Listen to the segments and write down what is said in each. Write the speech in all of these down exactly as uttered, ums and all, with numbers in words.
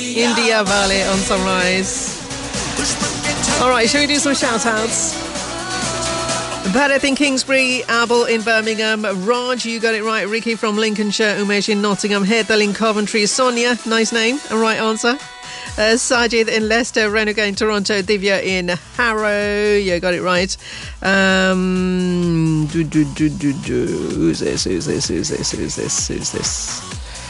India Valley on Sunrise. All right, shall we do some shout-outs? Bharat in Kingsbury, Abel in Birmingham, Raj, you got it right, Ricky from Lincolnshire, Umesh in Nottingham, Heather in Coventry, Sonia, nice name, and right answer. Uh, Sajid in Leicester, Renuga in Toronto, Divya in Harrow, you got it right. Um, do, do, do, do, do. Who's this, who's this, who's this, who's this, who's this?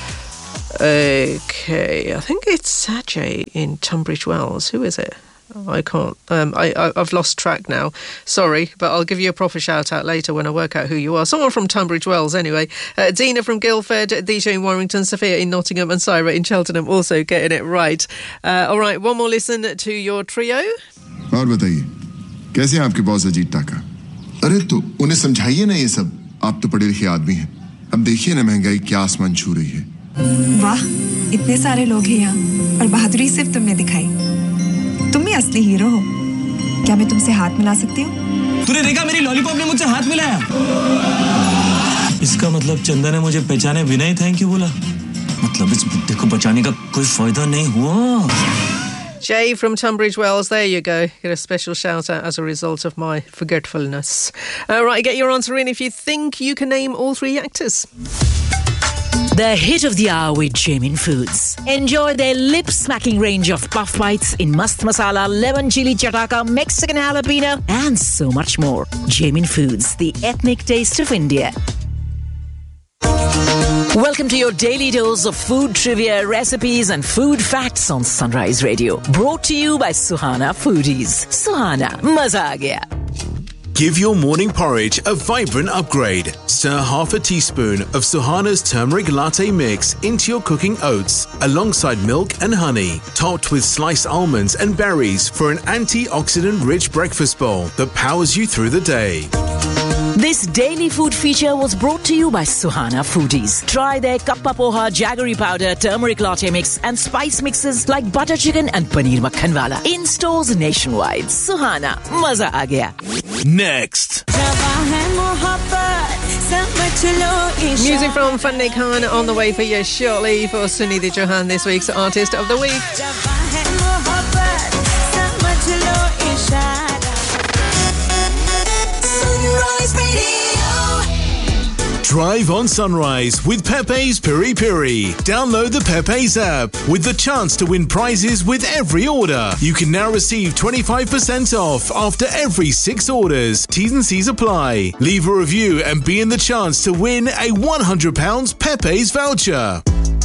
Okay, I think it's Sajay in Tunbridge Wells. Who is it? I can't. Um, I, I, I've lost track now. Sorry, but I'll give you a proper shout out later when I work out who you are. Someone from Tunbridge Wells, anyway. Uh, Dina from Guildford, Deja in Warrington, Sophia in Nottingham, and Syra in Cheltenham also getting it right. Uh, all right, one more listen to your trio. और बताइए, कैसे हैं आपके boss Ajit टाका? अरे तो उन्हें समझाइए ना ये सब. आप तो पढ़े लिखे आदमी हैं. अब देखिए ना महंगाई क्या आसमान छू रही है. वाह, इतने सारे लोग हैं यहाँ, और बहादुरी सिर्फ तुमने दिखाई. तुम ही असली हीरो हो. क्या मैं तुमसे हाथ मिला सकती हूँ? तूने देखा मेरी लॉलीपॉप ने मुझसे हाथ मिलाया? इसका मतलब चंदा ने मुझे पहचाने बिना ही थैंक यू बोला. मतलब इस बुड्ढे को बचाने का कोई फायदा नहीं हुआ. Jay from Tunbridge Wells, there you go. Get a special shout out as a result of my forgetfulness. All right, get your answer in if you think you can name all three actors. The hit of the hour with Jamin Foods. Enjoy their lip-smacking range of puff bites in mast masala, lemon chili chataka, Mexican jalapeno, and so much more. Jamin Foods, the ethnic taste of India. Welcome to your daily dose of food trivia, recipes and food facts on Sunrise Radio. Brought to you by Suhana Foodies. Suhana, maza aa gaya. Give your morning porridge a vibrant upgrade. Stir half a teaspoon of Suhana's turmeric latte mix into your cooking oats alongside milk and honey, topped with sliced almonds and berries for an antioxidant-rich breakfast bowl that powers you through the day. This daily food feature was brought to you by Suhana Foodies. Try their kappa poha, jaggery powder, turmeric latte mix and spice mixes like butter chicken and paneer makhan wala in stores nationwide. Suhana, maza aa gaya. Next. Music from Fanny Khan on the way for you shortly for Sunidhi Chauhan, this week's Artist of the Week. Drive on Sunrise with Pepe's Piri Piri. Download the Pepe's app with the chance to win prizes with every order. You can now receive twenty-five percent off after every six orders. T's and C's apply. Leave a review and be in the chance to win a one hundred pounds Pepe's voucher.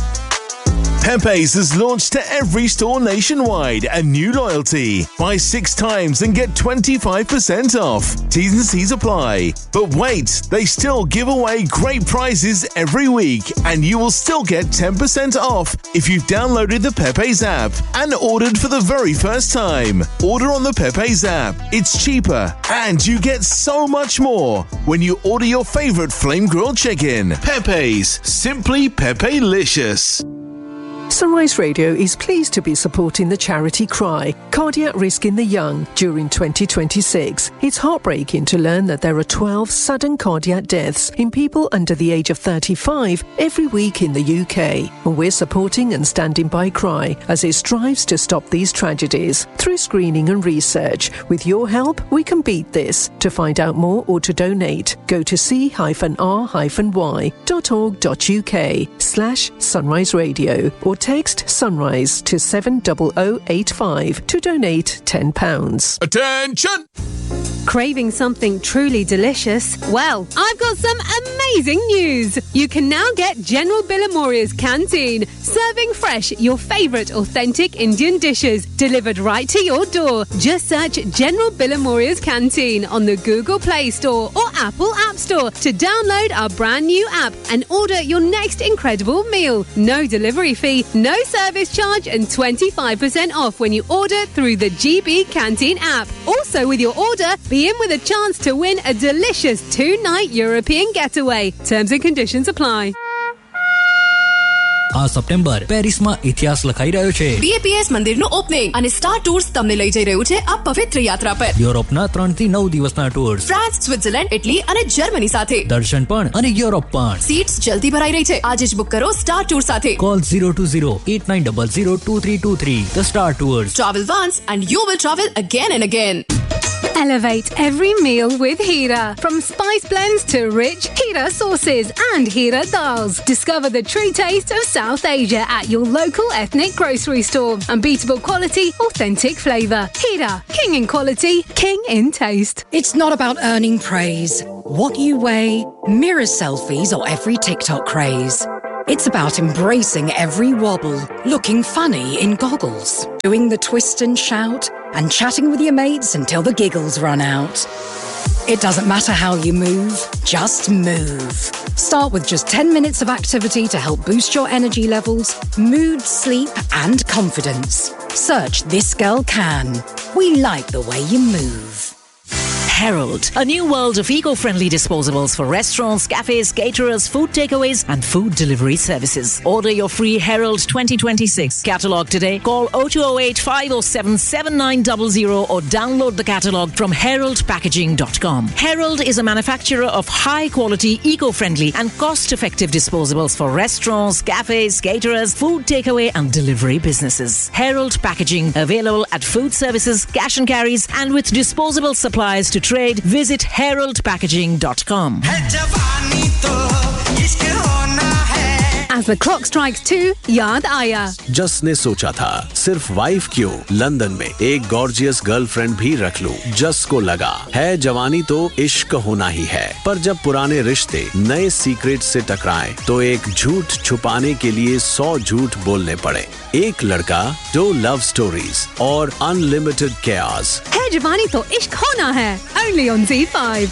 Pepe's has launched to every store nationwide a new loyalty. Buy six times and get twenty-five percent off. T's and C's apply. But wait, they still give away great prizes every week and you will still get ten percent off if you've downloaded the Pepe's app and ordered for the very first time. Order on the Pepe's app. It's cheaper and you get so much more when you order your favorite flame grilled chicken. Pepe's, simply Pepe-licious. Sunrise Radio is pleased to be supporting the charity Cry, Cardiac Risk in the Young, during twenty twenty-six. It's heartbreaking to learn that there are twelve sudden cardiac deaths in people under the age of thirty-five every week in the U K. And we're supporting and standing by Cry as it strives to stop these tragedies through screening and research. With your help, we can beat this. To find out more or to donate, go to c r y dot org dot u k slash Sunrise Radio or text Sunrise to seven zero zero eight five to donate ten pounds. Attention! Craving something truly delicious? Well, I've got some amazing news. You can now get General Billamoria's Canteen, serving fresh your favourite authentic Indian dishes, delivered right to your door. Just search General Billamoria's Canteen on the Google Play Store or Apple App Store to download our brand new app and order your next incredible meal. No delivery fee, no service charge and twenty-five percent off when you order through the G B Canteen app. Also with your order, be in with a chance to win a delicious two-night European getaway. Terms and conditions apply. આ September પેરિસમાં ઇતિહાસ લખાઈ રહ્યો છે. BAPS મંદિરનું opening અને star tours તમને લઈ જઈ રહ્યું છે આ પવિત્ર યાત્રા પર. યુરોપના ત્રણ થી નવ દિવસના ટૂર્સ, ફ્રાન્સ, સ્વિટ્ઝરલેન્ડ, ઇટલી અને જર્મની સાથે. દર્શન પણ અને યુરોપ પણ. સીટ્સ જલ્દી ભરાઈ રહી છે. આજે જ બુક કરો સ્ટાર ટૂર સાથે. Call zero two zero eight nine zero zero two three two three. The Star Tours. Travel once and you will travel again and again. Elevate every meal with Hira. From spice blends to rich Hira sauces and Hira dals. Discover the true taste of South Asia at your local ethnic grocery store. Unbeatable quality, authentic flavour. Hira, king in quality, king in taste. It's not about earning praise. What you weigh, mirror selfies or every TikTok craze. It's about embracing every wobble, looking funny in goggles, doing the twist and shout, and chatting with your mates until the giggles run out. It doesn't matter how you move, just move. Start with just ten minutes of activity to help boost your energy levels, mood, sleep, and confidence. Search This Girl Can. We like the way you move. Herald, a new world of eco-friendly disposables for restaurants, cafes, caterers, food takeaways and food delivery services. Order your free Herald twenty twenty-six catalogue today. Call oh two oh eight five oh seven seven nine zero zero or download the catalogue from herald packaging dot com. Herald is a manufacturer of high-quality, eco-friendly and cost-effective disposables for restaurants, cafes, caterers, food takeaway and delivery businesses. Herald Packaging, available at food services, cash and carries and with disposable supplies to trade. Visit herald packaging dot com. As the clock strikes two, yaad aaya. जस ने सोचा था सिर्फ wife क्यों, London में एक gorgeous girlfriend भी रख लूं. जस को लगा है जवानी तो इश्क होना ही है, पर जब पुराने रिश्ते नए सीक्रेट से टकराए तो एक झूठ छुपाने के लिए सौ झूठ बोलने पड़े. एक लड़का, दो लव स्टोरीज और अनलिमिटेड केयर्स. है जवानी तो इश्क होना है. Only on Z five.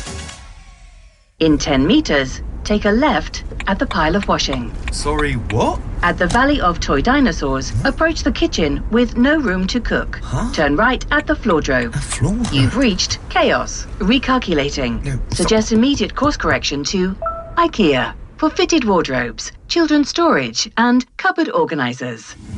In ten meters, take a left at the pile of washing. Sorry, what? At the Valley of Toy Dinosaurs, approach the kitchen with no room to cook. Huh? Turn right at the floordrome. A floor? You've reached chaos. Recalculating. No, Suggest immediate course correction to IKEA for fitted wardrobes, children's storage and cupboard organisers.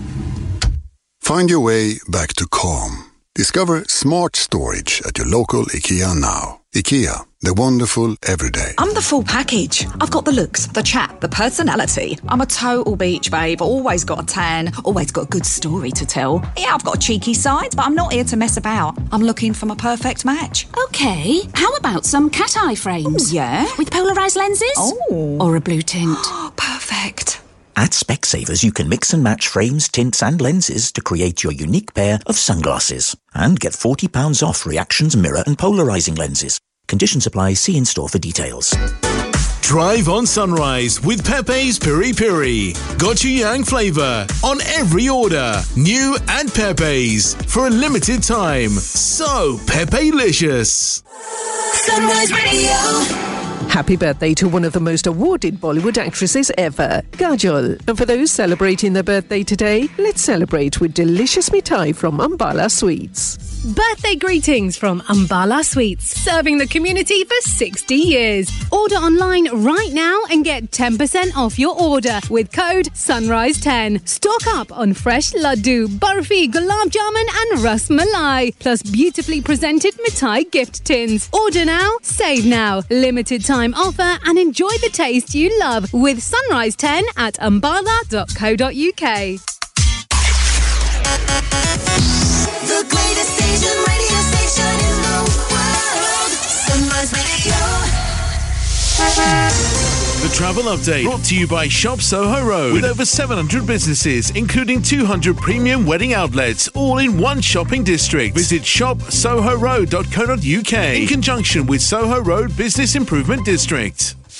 Find your way back to calm. Discover smart storage at your local IKEA now. IKEA, the wonderful everyday. I'm the full package. I've got the looks, the chat, the personality. I'm a total beach babe, always got a tan, always got a good story to tell. Yeah, I've got a cheeky side, but I'm not here to mess about. I'm looking for my perfect match. Okay, how about some cat eye frames? Ooh, yeah. With polarised lenses? Oh. Or a blue tint? Perfect. At Specsavers, you can mix and match frames, tints and lenses to create your unique pair of sunglasses. And get forty pounds off Reactions mirror and polarising lenses. Conditions apply. See in store for details. Drive on Sunrise with Pepe's Piri Piri. Gochujang flavour on every order. New and Pepe's for a limited time. So Pepe-licious. Sunrise Radio. Happy birthday to one of the most awarded Bollywood actresses ever, Kajol. And for those celebrating their birthday today, let's celebrate with delicious mithai from Ambala Sweets. Birthday greetings from Ambala Sweets, serving the community for sixty years. Order online right now and get ten percent off your order with code sunrise ten. Stock up on fresh laddu, barfi, gulab jamun and ras malai, plus beautifully presented mithai gift tins. Order now, save now. Limited time offer and enjoy the taste you love with Sunrise ten at ambala dot co dot uk. The greatest station, radio station in the world. Sunrise Radio. The travel update brought to you by Shop Soho Road with over seven hundred businesses, including two hundred premium wedding outlets, all in one shopping district. Visit shop soho road dot co dot uk in conjunction with Soho Road Business Improvement District.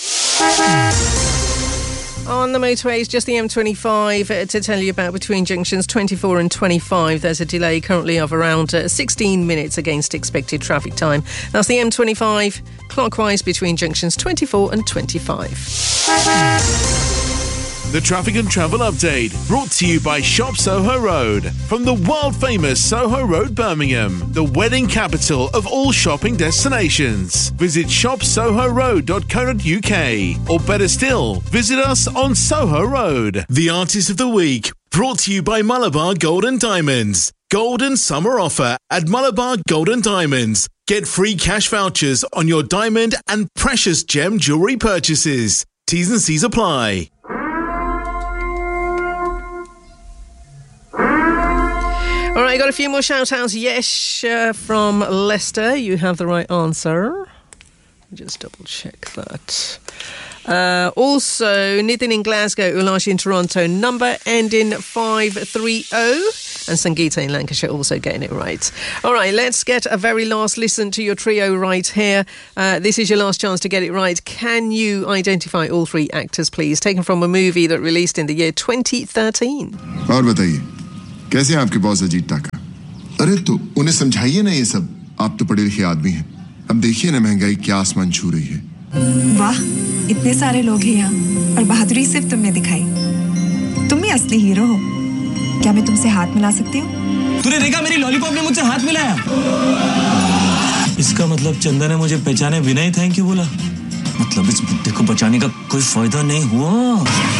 On the motorways, just the M twenty-five uh, to tell you about between junctions twenty-four and twenty-five. There's a delay currently of around uh, sixteen minutes against expected traffic time. That's the M twenty-five clockwise between junctions twenty-four and twenty-five. The traffic and travel update brought to you by Shop Soho Road. From the world famous Soho Road, Birmingham, the wedding capital of all shopping destinations. Visit shop soho road dot co dot uk or better still, visit us on Soho Road. The Artist of the Week brought to you by Malabar Gold and Diamonds. Golden summer offer at Malabar Gold and Diamonds. Get free cash vouchers on your diamond and precious gem jewellery purchases. T's and C's apply. All right, got a few more shout-outs. Yes, uh, from Leicester. You have the right answer. Just double-check that. Uh, also, Nitin in Glasgow, Ulash in Toronto, number ending five three oh. And Sangeeta in Lancashire also getting it right. All right, let's get a very last listen to your trio right here. Uh, this is your last chance to get it right. Can you identify all three actors, please? Taken from a movie that released in the year twenty thirteen. और बताइए, कैसे हैं आपके boss Ajit टाका? अरे तो उन्हें समझाइए ना ये सब. आप तो पढ़े लिखे आदमी हैं. अब देखिए ना महंगाई क्या आसमान छू रही है. वाह, इतने सारे लोग हैं यहाँ और बहादुरी सिर्फ तुमने दिखाई. तुम ही असली हीरो हो. क्या मैं तुमसे हाथ मिला सकती हूँ? तूने देखा मेरी लॉलीपॉप ने मुझसे हाथ मिलाया? इसका मतलब चंदा ने मुझे पहचाने बिना ही थैंक यू बोला. मतलब इस बुड्ढे को बचाने का कोई फायदा नहीं हुआ.